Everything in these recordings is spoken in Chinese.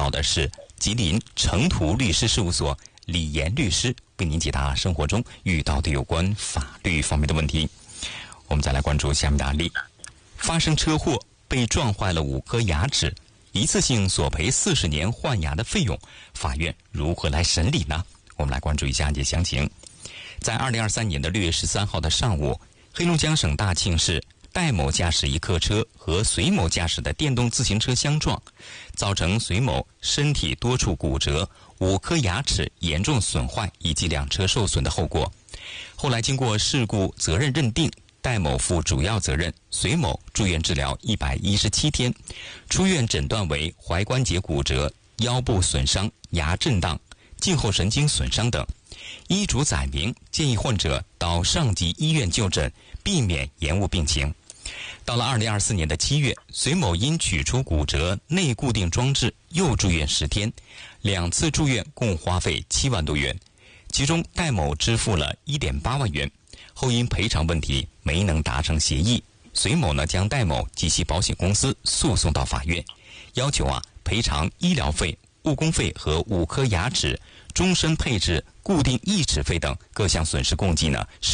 到的是吉林成图律师事务所李岩律师，为您解答生活中遇到的有关法律方面的问题。我们再来关注下面的案例：发生车祸被撞坏了5颗牙齿，一次性索赔40年换牙的费用，法院如何来审理呢？我们来关注一下案件详情。在2023年的6月13号的上午，黑龙江省大庆市戴某驾驶一客车和隋某驾驶的电动自行车相撞，造成隋某身体多处骨折、5颗牙齿严重损坏以及2车受损的后果。后来经过事故责任认定，戴某负主要责任，隋某住院治疗117天，出院诊断为踝关节骨折、腰部损伤、牙震荡、颈后神经损伤等。医嘱载明，建议患者到上级医院就诊，避免延误病情。到了2024年的7月，隋某因取出骨折内固定装置又住院10天，2次住院共花费7万多元，其中戴某支付了1.8万元。后因赔偿问题没能达成协议，隋某呢将戴某及其保险公司诉讼到法院，要求赔偿医疗费、误工费和5颗牙齿、终身配置、固定义齿费等各项损失共计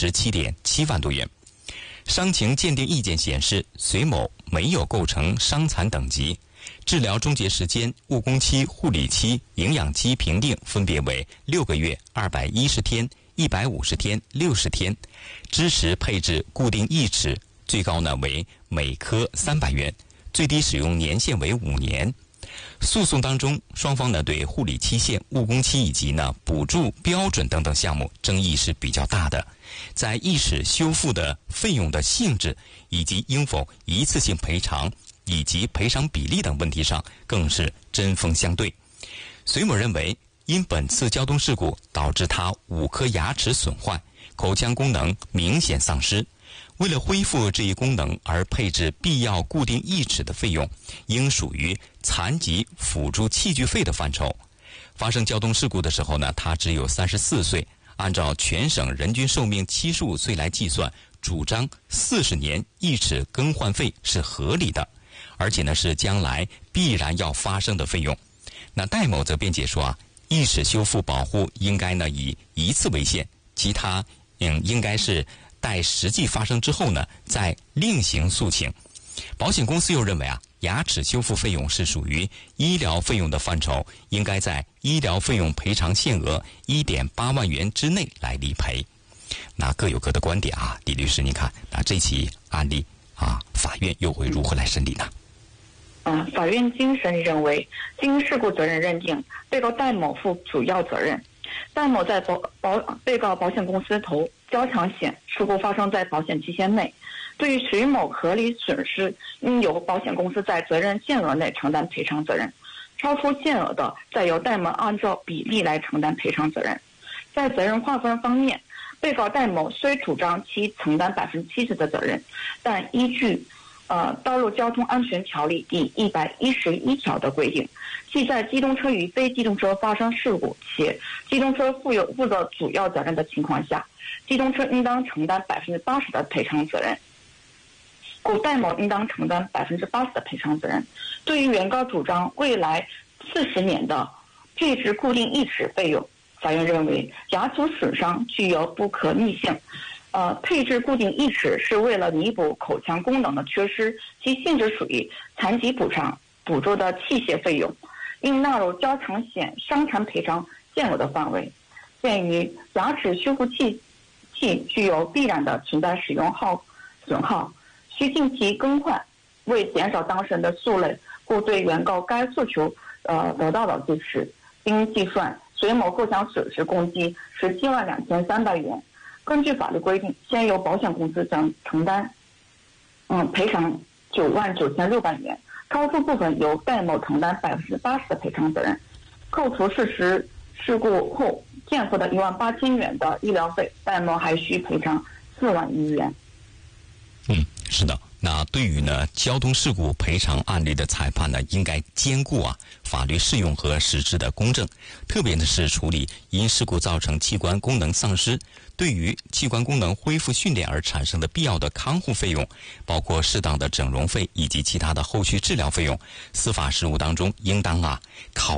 17.7万多元。伤情鉴定意见显示，隋某没有构成伤残等级，治疗终结时间、误工期、护理期、营养期评定分别为6个月、210天、150天、60天，支持配置固定义齿，最高为每颗300元，最低使用年限为5年。诉讼当中，双方对护理期限、误工期以及补助标准等等项目争议是比较大的。在义齿修复的费用的性质以及应否一次性赔偿以及赔偿比例等问题上，更是针锋相对。隋某认为，因本次交通事故导致他5颗牙齿损坏，口腔功能明显丧失。为了恢复这一功能而配置必要固定义齿的费用，应属于残疾辅助器具费的范畴。发生交通事故的时候他只有34岁，按照全省人均寿命75岁来计算，主张40年义齿更换费是合理的，而且是将来必然要发生的费用。戴某则辩解说义齿修复保护应该以一次为限，其他应该是待实际发生之后再另行诉请。保险公司又认为牙齿修复费用是属于医疗费用的范畴，应该在医疗费用赔偿限额1.8万元之内来理赔。各有各的观点李律师，您看这起案例法院又会如何来审理呢？ 法院经审理认为，经事故责任认定，被告戴某负主要责任。戴某在被告保险公司投交强险，事故发生在保险期限内，对于隋某合理损失，应由保险公司在责任限额内承担赔偿责任，超出限额的，再由戴某按照比例来承担赔偿责任。在责任划分方面，被告戴某虽主张其承担70%的责任，但依据道路交通安全条例第111条的规定，即在机动车与非机动车发生事故且机动车负责主要责任的情况下，机动车应当承担80%的赔偿责任，故戴某应当承担80%的赔偿责任。对于原告主张未来40年的配置固定义齿费用，法院认为牙齿损伤具有不可逆性，配置固定义齿是为了弥补口腔功能的缺失，其性质属于残疾补助的器械费用，应纳入交强险伤残赔偿限额的范围。鉴于牙齿修复器具有必然的存在使用损耗，需定期更换，为减少当事人的诉累，故对原告该诉求得到的支持。应计算隋某构想损失共计172300元。根据法律规定，先由保险公司将承担赔偿99600元，超出部分由戴某承担80%的赔偿责任，扣除事故后垫付的18000元的医疗费，戴某还需赔偿4万余元。 是的。对于交通事故赔偿案例的裁判应该兼顾法律适用和实质的公正，特别是处理因事故造成器官功能丧失，对于器官功能恢复训练而产生的必要的康复费用，包括适当的整容费以及其他的后续治疗费用，司法实务当中应当考